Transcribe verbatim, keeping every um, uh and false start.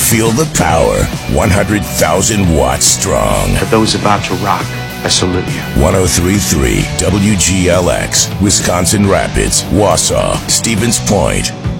Feel the power. one hundred thousand watts strong. For those about to rock, I salute you. ten thirty-three W G L X, Wisconsin Rapids, Wausau, Stevens Point.